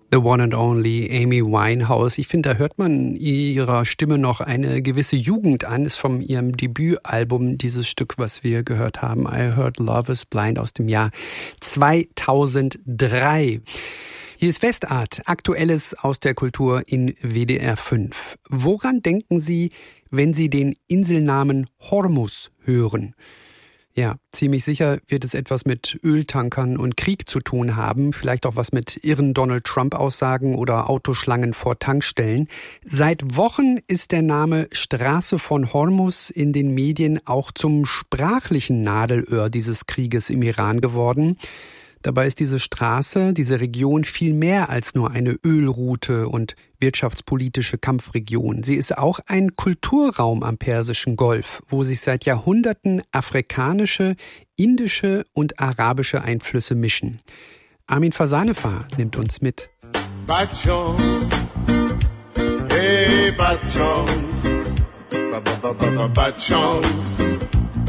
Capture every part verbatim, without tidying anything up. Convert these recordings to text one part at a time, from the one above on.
The one and only Amy Winehouse. Ich finde, da hört man ihrer Stimme noch eine gewisse Jugend an. Ist von ihrem Debütalbum dieses Stück, was wir gehört haben. I Heard Love is Blind aus dem Jahr zweitausenddrei. Hier ist Westart, Aktuelles aus der Kultur in W D R fünf. Woran denken Sie, wenn Sie den Inselnamen Hormuz hören? Ja, ziemlich sicher wird es etwas mit Öltankern und Krieg zu tun haben, vielleicht auch was mit irren Donald Trump-Aussagen oder Autoschlangen vor Tankstellen. Seit Wochen ist der Name Straße von Hormuz in den Medien auch zum sprachlichen Nadelöhr dieses Krieges im Iran geworden. Dabei ist diese Straße, diese Region viel mehr als nur eine Ölroute und wirtschaftspolitische Kampfregion. Sie ist auch ein Kulturraum am Persischen Golf, wo sich seit Jahrhunderten afrikanische, indische und arabische Einflüsse mischen. Armin Fasanefar nimmt uns mit. Bad Chance, hey Bad Chance, Bad Chance,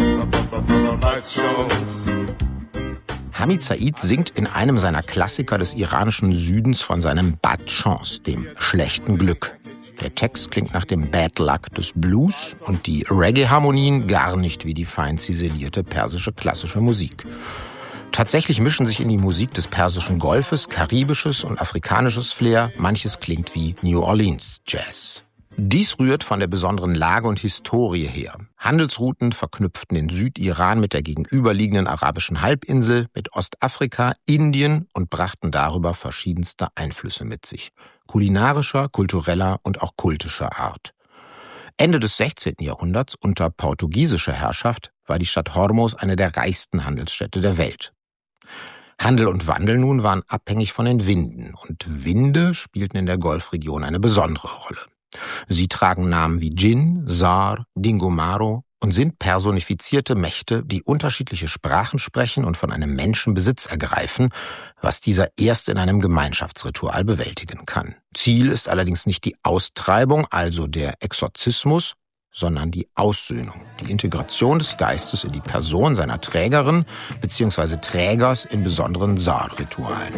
Bad Chance. Hamid Said singt in einem seiner Klassiker des iranischen Südens von seinem Bad Chance, dem schlechten Glück. Der Text klingt nach dem Bad Luck des Blues und die Reggae-Harmonien gar nicht wie die fein ziselierte persische klassische Musik. Tatsächlich mischen sich in die Musik des Persischen Golfes karibisches und afrikanisches Flair, manches klingt wie New Orleans Jazz. Dies rührt von der besonderen Lage und Historie her. Handelsrouten verknüpften den Südiran mit der gegenüberliegenden arabischen Halbinsel, mit Ostafrika, Indien und brachten darüber verschiedenste Einflüsse mit sich. Kulinarischer, kultureller und auch kultischer Art. Ende des sechzehnten Jahrhunderts unter portugiesischer Herrschaft war die Stadt Hormuz eine der reichsten Handelsstädte der Welt. Handel und Wandel nun waren abhängig von den Winden und Winde spielten in der Golfregion eine besondere Rolle. Sie tragen Namen wie Djinn, Sar, Dingomaro und sind personifizierte Mächte, die unterschiedliche Sprachen sprechen und von einem Menschen Besitz ergreifen, was dieser erst in einem Gemeinschaftsritual bewältigen kann. Ziel ist allerdings nicht die Austreibung, also der Exorzismus, sondern die Aussöhnung, die Integration des Geistes in die Person seiner Trägerin bzw. Trägers in besonderen Sar-Ritualen.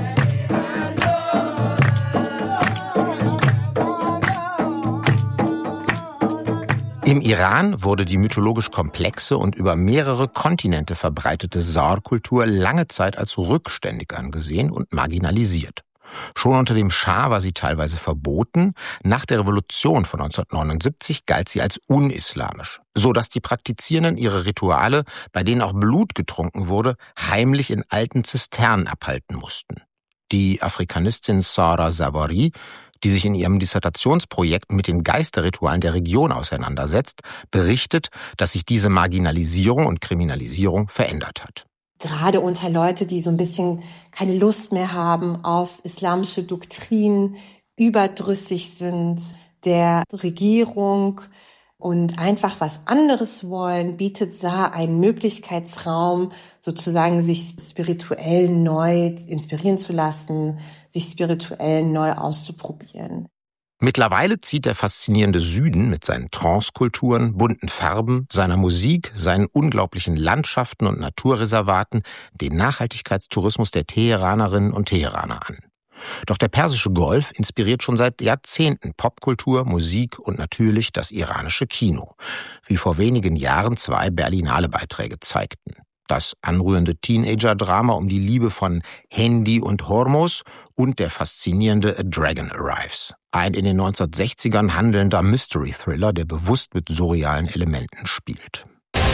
Im Iran wurde die mythologisch komplexe und über mehrere Kontinente verbreitete Sar-Kultur lange Zeit als rückständig angesehen und marginalisiert. Schon unter dem Schah war sie teilweise verboten, nach der Revolution von neunzehnhundertneunundsiebzig galt sie als unislamisch, so dass die Praktizierenden ihre Rituale, bei denen auch Blut getrunken wurde, heimlich in alten Zisternen abhalten mussten. Die Afrikanistin Sara Zawarri, die sich in ihrem Dissertationsprojekt mit den Geisterritualen der Region auseinandersetzt, berichtet, dass sich diese Marginalisierung und Kriminalisierung verändert hat. Gerade unter Leute, die so ein bisschen keine Lust mehr haben auf islamische Doktrinen, überdrüssig sind der Regierung und einfach was anderes wollen, bietet Sar einen Möglichkeitsraum, sozusagen sich spirituell neu inspirieren zu lassen, sich spirituell neu auszuprobieren. Mittlerweile zieht der faszinierende Süden mit seinen Trance-Kulturen, bunten Farben, seiner Musik, seinen unglaublichen Landschaften und Naturreservaten den Nachhaltigkeitstourismus der Teheranerinnen und Teheraner an. Doch der Persische Golf inspiriert schon seit Jahrzehnten Popkultur, Musik und natürlich das iranische Kino, wie vor wenigen Jahren zwei Berlinale-Beiträge zeigten. Das anrührende Teenager-Drama um die Liebe von Hendi und Hormuz und der faszinierende A Dragon Arrives. Ein in den neunzehnhundertsechzigern handelnder Mystery-Thriller, der bewusst mit surrealen Elementen spielt.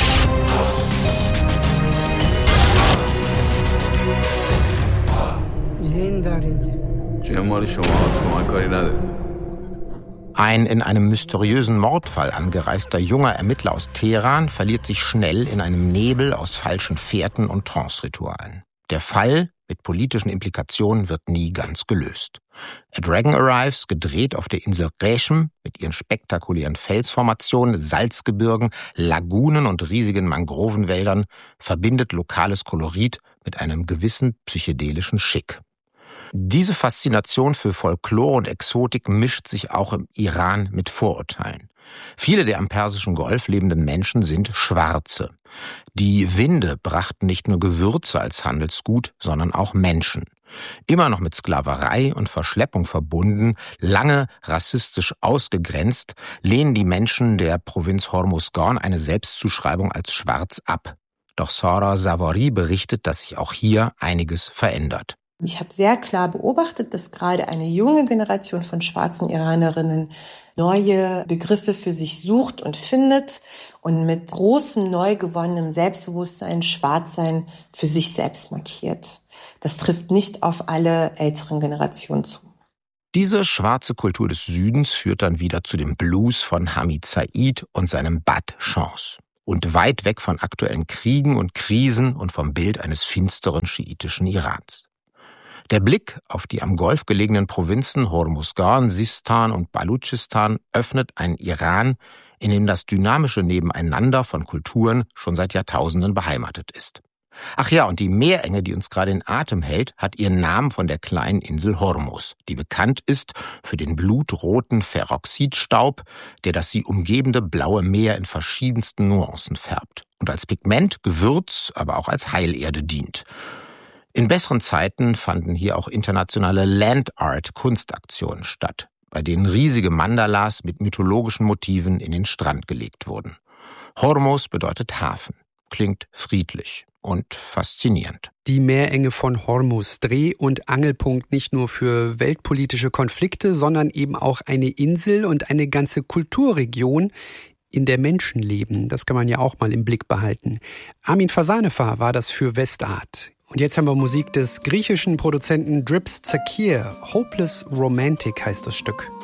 Ein in einem mysteriösen Mordfall angereister junger Ermittler aus Teheran verliert sich schnell in einem Nebel aus falschen Fährten und Trance-Ritualen. Der Fall mit politischen Implikationen wird nie ganz gelöst. A Dragon Arrives, gedreht auf der Insel Reschm mit ihren spektakulären Felsformationen, Salzgebirgen, Lagunen und riesigen Mangrovenwäldern, verbindet lokales Kolorit mit einem gewissen psychedelischen Schick. Diese Faszination für Folklore und Exotik mischt sich auch im Iran mit Vorurteilen. Viele der am Persischen Golf lebenden Menschen sind Schwarze. Die Winde brachten nicht nur Gewürze als Handelsgut, sondern auch Menschen. Immer noch mit Sklaverei und Verschleppung verbunden, lange rassistisch ausgegrenzt, lehnen die Menschen der Provinz Hormuzgan eine Selbstzuschreibung als schwarz ab. Doch Sara Savari berichtet, dass sich auch hier einiges verändert. Ich habe sehr klar beobachtet, dass gerade eine junge Generation von schwarzen Iranerinnen neue Begriffe für sich sucht und findet und mit großem, neu gewonnenem Selbstbewusstsein Schwarzsein für sich selbst markiert. Das trifft nicht auf alle älteren Generationen zu. Diese schwarze Kultur des Südens führt dann wieder zu dem Blues von Hamid Said und seinem Bad Chance. Und weit weg von aktuellen Kriegen und Krisen und vom Bild eines finsteren schiitischen Irans. Der Blick auf die am Golf gelegenen Provinzen Hormuzgan, Sistan und Baluchistan öffnet einen Iran, in dem das dynamische Nebeneinander von Kulturen schon seit Jahrtausenden beheimatet ist. Ach ja, und die Meerenge, die uns gerade in Atem hält, hat ihren Namen von der kleinen Insel Hormuz, die bekannt ist für den blutroten Peroxidstaub, der das sie umgebende blaue Meer in verschiedensten Nuancen färbt und als Pigment, Gewürz, aber auch als Heilerde dient. In besseren Zeiten fanden hier auch internationale Land-Art-Kunstaktionen statt, bei denen riesige Mandalas mit mythologischen Motiven in den Strand gelegt wurden. Hormuz bedeutet Hafen, klingt friedlich und faszinierend. Die Meerenge von Hormuz, Dreh- und Angelpunkt nicht nur für weltpolitische Konflikte, sondern eben auch eine Insel und eine ganze Kulturregion, in der Menschen leben. Das kann man ja auch mal im Blick behalten. Armin Fasanefar war das für Westart. Und jetzt haben wir Musik des griechischen Produzenten Drips Tsakir. Hopeless Romantic heißt das Stück.